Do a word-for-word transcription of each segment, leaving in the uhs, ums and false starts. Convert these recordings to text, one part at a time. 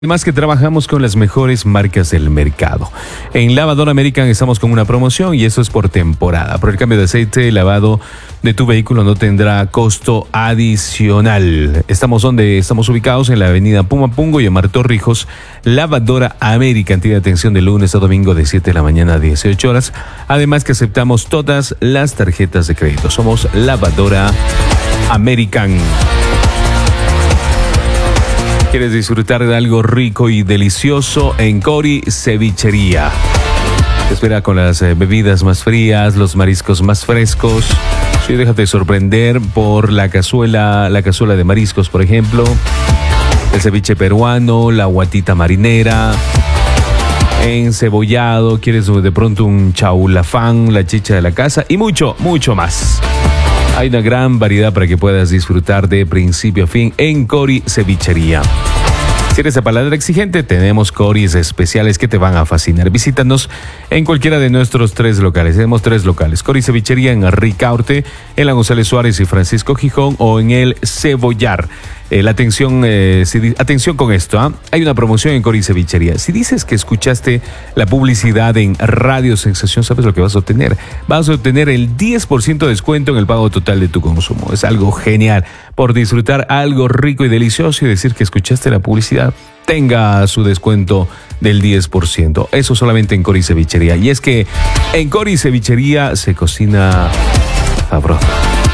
Además que trabajamos con las mejores marcas del mercado. En Lavadora American estamos con una promoción y eso es por temporada. Por el cambio de aceite, el lavado de tu vehículo no tendrá costo adicional. Estamos donde estamos ubicados en la avenida Pumapungo y en Mar Torrijos. Lavadora American tiene atención de lunes a domingo de siete de la mañana a dieciocho horas. Además que aceptamos todas las tarjetas de crédito. Somos Lavadora American. ¿Quieres disfrutar de algo rico y delicioso? En Cori Cevichería. Te espera con las eh, bebidas más frías, los mariscos más frescos. Sí, déjate sorprender por la cazuela, la cazuela de mariscos, por ejemplo. El ceviche peruano, la guatita marinera. Encebollado, quieres de pronto un chaulafán, la chicha de la casa y mucho, mucho más. Hay una gran variedad para que puedas disfrutar de principio a fin en Cori Cevichería. Si eres de paladar exigente, tenemos coris especiales que te van a fascinar. Visítanos en cualquiera de nuestros tres locales. Tenemos tres locales. Cori Cevichería en Ricaurte, en la González Suárez y Francisco Gijón o en el Cebollar. Eh, la atención, eh, si, atención con esto, ¿eh? Hay una promoción en Cori Cevichería. Si dices que escuchaste la publicidad en Radio Sensación, ¿sabes lo que vas a obtener? Vas a obtener el diez por ciento de descuento en el pago total de tu consumo. Es algo genial. Por disfrutar algo rico y delicioso y decir que escuchaste la publicidad, tenga su descuento del diez por ciento. Eso solamente en Cori Cevichería. Y es que en Cori Cevichería se cocina sabroso.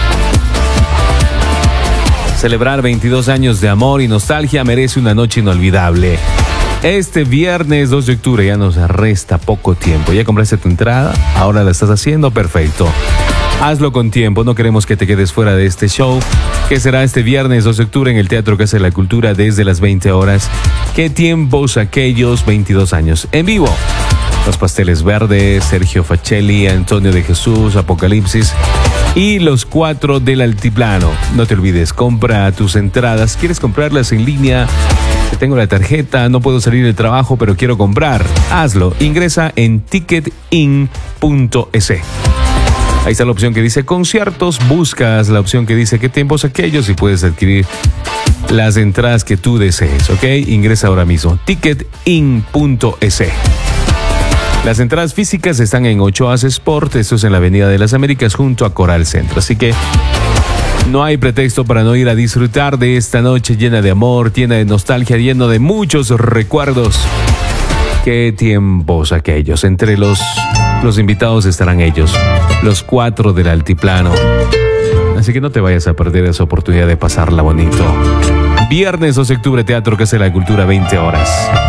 Celebrar veintidós años de amor y nostalgia merece una noche inolvidable. Este viernes dos de octubre ya nos resta poco tiempo. ¿Ya compraste tu entrada? ¿Ahora la estás haciendo? Perfecto. Hazlo con tiempo, no queremos que te quedes fuera de este show, que será este viernes dos de octubre en el Teatro Casa de la Cultura desde las veinte horas. ¿Qué tiempos aquellos? veintidós años. En vivo. Los Pasteles Verdes, Sergio Facelli, Antonio de Jesús, Apocalipsis y los cuatro del Altiplano. No te olvides, compra tus entradas. ¿Quieres comprarlas en línea? Tengo la tarjeta, no puedo salir del trabajo, pero quiero comprar. Hazlo. Ingresa en ticket in punto es. Ahí está la opción que dice conciertos. Buscas la opción que dice qué tiempos aquellos y puedes adquirir las entradas que tú desees, ¿ok? Ingresa ahora mismo. ticket in punto es. Las entradas físicas están en Ochoas Sport, esto es en la Avenida de las Américas junto a Coral Centro. Así que no hay pretexto para no ir a disfrutar de esta noche llena de amor, llena de nostalgia, llena de muchos recuerdos. Qué tiempos aquellos. Entre los, los invitados estarán ellos, los cuatro del Altiplano. Así que no te vayas a perder esa oportunidad de pasarla bonito. Viernes dos de octubre, Teatro Casa de la Cultura, veinte horas.